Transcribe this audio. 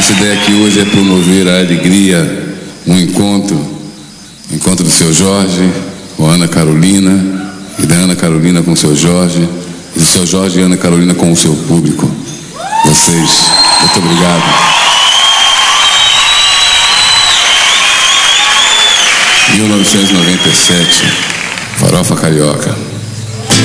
Nossa ideia aqui hoje é promover a alegria, um encontro do seu Jorge com a Ana Carolina, e da Ana Carolina com o seu Jorge, e do seu Jorge e Ana Carolina com o seu público. Vocês, muito obrigado. 1997, Farofa Carioca.